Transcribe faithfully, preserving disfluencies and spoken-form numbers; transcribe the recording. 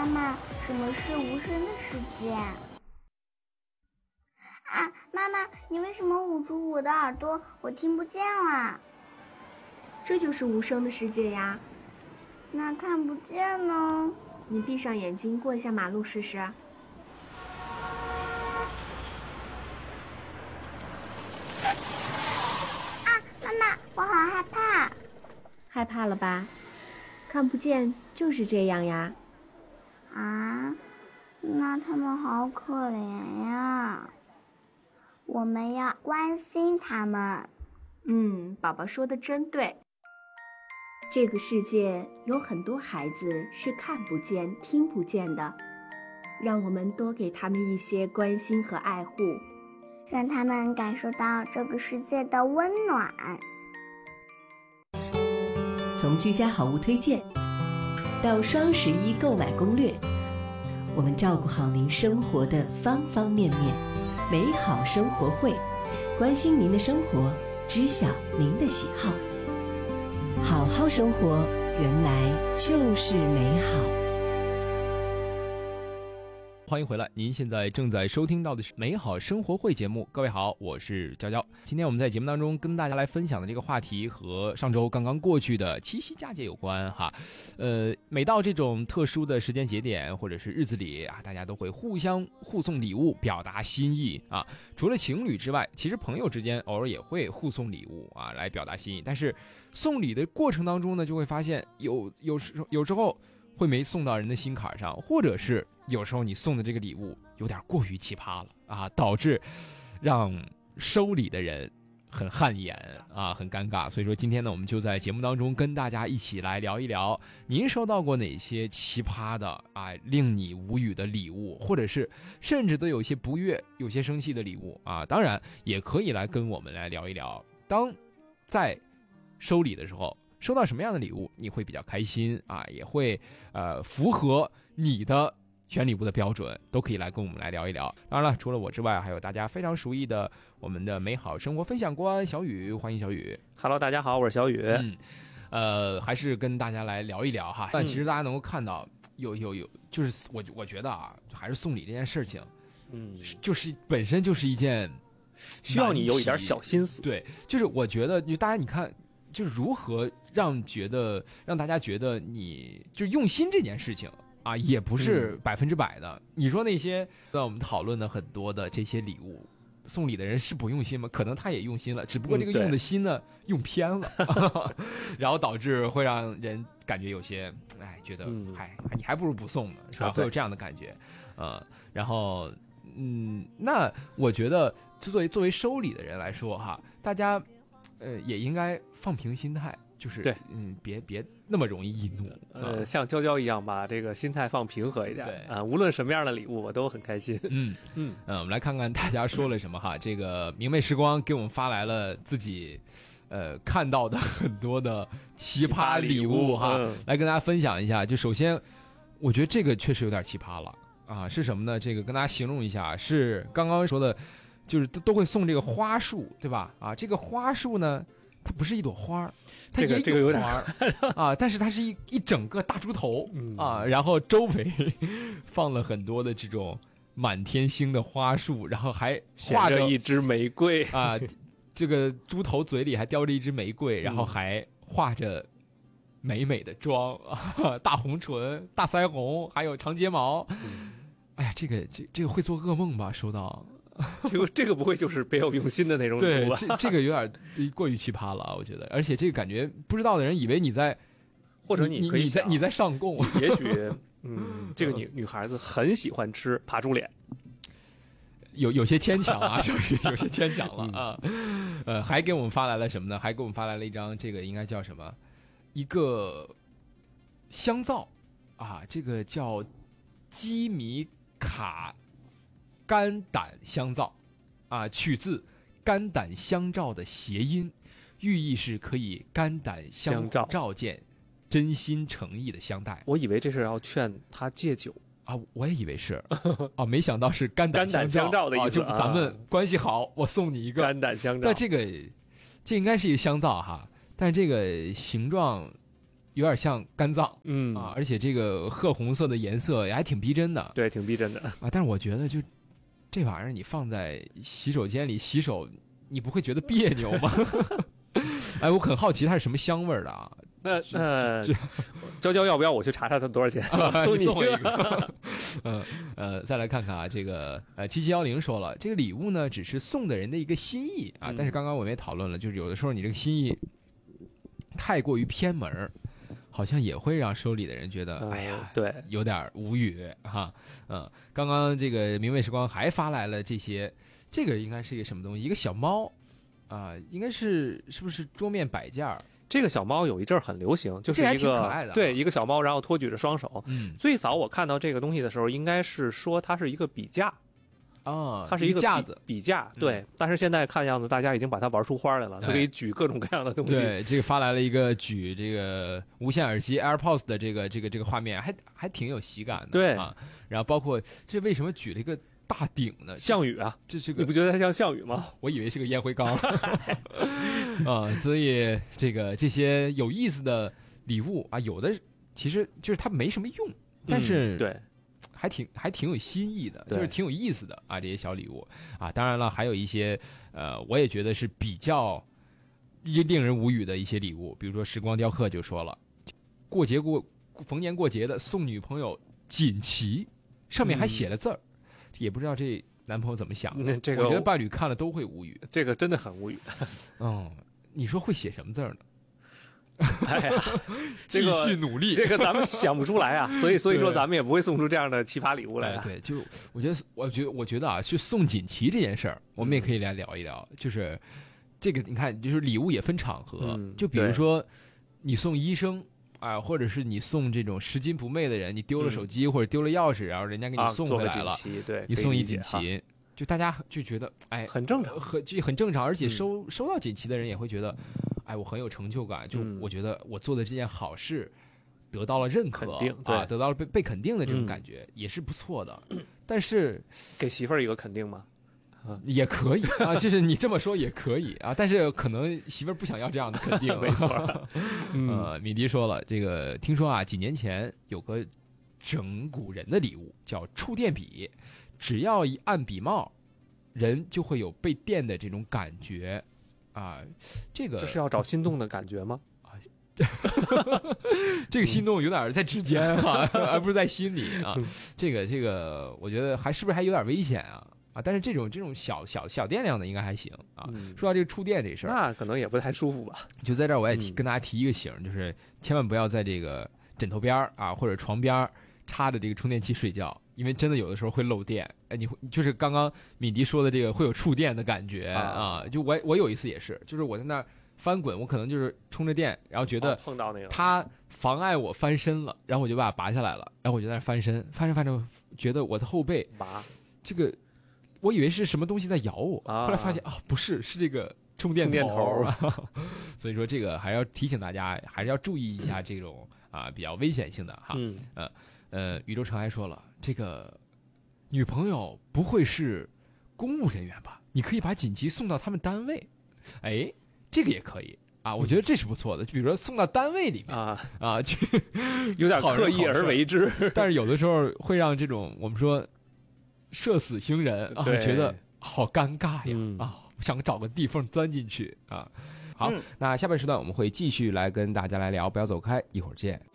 妈，什么是无声的世界？啊，妈妈，你为什么捂住我的耳朵？我听不见啦。 这就是无声的世界呀。 那看不见呢？ 你闭上眼睛过一下马路试试。 啊，妈妈，我好害怕。 害怕了吧？看不见就是这样呀。 啊，那他们好可怜呀。我们要关心他们。 嗯，宝宝说的真对。这个世界有很多孩子是看不见、听不见的，让我们多给他们一些关心和爱护， 让他们感受到这个世界的温暖。 从居家好物推荐到双十一购买攻略，我们照顾好您生活的方方面面。美好生活会，关心您的生活，知晓您的喜好。好好生活，原来就是美好。 欢迎回来，您现在正在收听到的是美好生活会节目。各位好，我是娇娇。今天我们在节目当中跟大家来分享的这个话题和上周刚刚过去的七夕佳节有关哈。呃，每到这种特殊的时间节点或者是日子里啊，大家都会互相互送礼物，表达心意啊。除了情侣之外，其实朋友之间偶尔也会互送礼物啊，来表达心意。但是送礼的过程当中呢，就会发现有有时有时候会没送到人的心坎上，或者是有时候你送的这个礼物有点过于奇葩了啊，导致让收礼的人很汗颜啊，很尴尬。所以说今天呢，我们就在节目当中跟大家一起来聊一聊，您收到过哪些奇葩的啊，令你无语的礼物，或者是甚至都有些不悦、有些生气的礼物啊。当然也可以来跟我们来聊一聊，当在收礼的时候，收到什么样的礼物你会比较开心啊，也会呃符合你的选礼物的标准，都可以来跟我们来聊一聊。当然了，除了我之外，还有大家非常熟悉的我们的美好生活分享官小雨，欢迎小雨。 Hello， 大家好，我是小雨。 嗯，呃，还是跟大家来聊一聊哈。但其实大家能够看到，有有有，就是我我觉得啊，还是送礼这件事情，嗯，就是本身就是一件需要你有一点小心思。 对，就是我觉得，就大家你看。就是如何让觉得让大家觉得你就是用心这件事情啊，也不是百分之百的。嗯、你说那些在我们讨论的很多的这些礼物，送礼的人是不用心吗？可能他也用心了，只不过这个用的心呢、嗯、用偏了，然后导致会让人感觉有些哎觉得嗨、嗯，你还不如不送呢，是吧？啊、会有这样的感觉，呃，然后嗯，那我觉得作为作为收礼的人来说哈，大家。呃，也应该放平心态，就是对， 嗯，别别那么容易易怒。 呃，像娇娇一样，把这个心态放平和一点。对啊，无论什么样的礼物，我都很开心。 嗯嗯呃，我们来看看大家说了什么哈。这个明媚时光给我们发来了自己呃看到的很多的奇葩礼物哈，嗯、来跟大家分享一下。就首先，我觉得这个确实有点奇葩了啊，是什么呢？这个跟大家形容一下，是刚刚说的。就是都都会送这个花束，对吧？啊，这个花束呢，它不是一朵花，它也有花、 这个、这个有点啊，但是它是一一整个大猪头、嗯、啊，然后周围放了很多的这种满天星的花束，然后还画着一支玫瑰啊，这个猪头嘴里还叼着一支玫瑰，然后还画着美美的妆，啊、大红唇、大腮红，还有长睫毛。嗯、哎呀，这个这这个会做噩梦吧？收到。 这个这个不会就是别有用心的那种礼物吧？ 对，这这个有点过于奇葩了，我觉得。而且这个感觉不知道的人以为你在， 或者你可以你在你在上供。 也许，嗯，这个女女孩子很喜欢吃扒猪脸， 有有些牵强啊，小雨有些牵强了啊。呃，还给我们发来了什么呢？还给我们发来了一张，这个应该叫什么？一个香皂啊，这个叫基米卡。肝胆香皂啊，取自肝胆相照的谐音，寓意是可以肝胆相互照见，真心诚意的相待。 我以为这是要劝他戒酒啊，我也以为是啊，没想到是肝胆相 照, 相照的意思、 啊、就咱们关系好，我送你一个肝胆相照。 但这个这应该是一个香皂哈，但这个形状有点像肝脏， 嗯啊，而且这个褐红色的颜色也还挺逼真的， 对，挺逼真的啊。但是我觉得就这玩意儿你放在洗手间里洗手，你不会觉得别扭吗？哎，我很好奇它是什么香味儿的啊？ 那那娇娇要不要我去查查它多少钱？ 啊、 送你送我一个。嗯呃，再来看看啊，这个呃七七幺零说了，这个礼物呢只是送的人的一个心意啊，但是刚刚我们也讨论了，就是有的时候你这个心意太过于偏门，好像也会让收礼的人觉得、嗯、哎呀， 对， 有点无语哈。嗯，刚刚这个明媚时光还发来了这些，这个应该是一个什么东西？一个小猫啊、呃，应该是是不是桌面摆件？ 这个小猫有一阵儿很流行，就是一个、 啊、 对一个小猫，然后托举着双手。 嗯， 最早我看到这个东西的时候，应该是说它是一个笔架。 哦， 它是一个架子笔架，对、嗯。但是现在看样子，大家已经把它玩出花来了，它可以举各种各样的东西。 对，这个发来了一个举这个无线耳机 AirPods 的这个这个这个画面，还还挺有喜感的。 对啊，然后包括这为什么举了一个大鼎呢？ 项羽啊， 这是个你不觉得它像项羽吗？ 我以为是个烟灰缸。啊，所以这个这些有意思的礼物啊，有的其实就是它没什么用，但是、 嗯、对。 还挺还挺有新意的，就是挺有意思的啊，这些小礼物啊，当然了，还有一些呃，我也觉得是比较令人无语的一些礼物，比如说时光雕刻就说了，过节过逢年过节的送女朋友锦旗，上面还写了字儿、嗯，也不知道这男朋友怎么想的。 这个我觉得伴侣看了都会无语， 这个真的很无语。 嗯，你说会写什么字儿呢？ 哎呀， 继续努力， 这个咱们想不出来啊，所以所以说咱们也不会送出这样的奇葩礼物来、啊。 对，就我觉得，我觉得，我觉得啊，去送锦旗这件事儿，我们也可以来聊一聊。嗯、就是这个，你看，就是礼物也分场合， 嗯、 就比如说你送医生啊、呃，或者是你送这种拾金不昧的人，你丢了手机、嗯、或者丢了钥匙，然后人家给你送回来了， 啊、对， 你送一锦旗。就大家就觉得哎， 很正常， 很就很正常，而且收、嗯、收到锦旗的人也会觉得，哎，我很有成就感，就我觉得我做的这件好事得到了认可， 肯定对啊，得到了被被肯定的这种感觉、嗯、也是不错的。但是给媳妇儿一个肯定吗？ 啊，也可以啊，就是你这么说也可以啊，但是可能媳妇儿不想要这样的肯定。 没错。 呃，米迪说了，这个听说啊，几年前有个整蛊人的礼物叫触电笔。只要一按笔帽，人就会有被电的这种感觉，啊，这个这是要找心动的感觉吗？ 啊，这个心动有点在指尖哈、啊，而不是在心里啊。这个这个，我觉得还是不是还有点危险啊？啊，但是这种这种小小小电量的应该还行啊。 嗯、 说到这个触电这事儿， 那可能也不太舒服吧。 就在这儿，我也提、嗯、跟大家提一个醒，就是千万不要在这个枕头边啊或者床边插着这个充电器睡觉。因为真的有的时候会漏电，哎，你就是刚刚敏迪说的这个会有触电的感觉 啊, 啊，就我我有一次也是，就是我在那儿翻滚，我可能就是充着电，然后觉得碰到那个它妨碍我翻身了，然后我就把它拔下来了，然后我就在那翻身，翻着翻着觉得我的后背麻， 这个我以为是什么东西在咬我， 啊、 后来发现啊不是，是这个充电头， 充电头所以说这个还要提醒大家，还是要注意一下这种啊比较危险性的哈， 嗯呃呃，宇宙尘埃说了。这个女朋友不会是公务人员吧？你可以把锦旗送到他们单位，哎，这个也可以啊，我觉得这是不错的。就比如说送到单位里面啊啊，就有点刻意而为之， 但是有的时候会让这种我们说社死星人啊觉得好尴尬呀、嗯、啊，想找个地缝钻进去啊。好、嗯，那下半时段我们会继续来跟大家来聊，不要走开，一会儿见。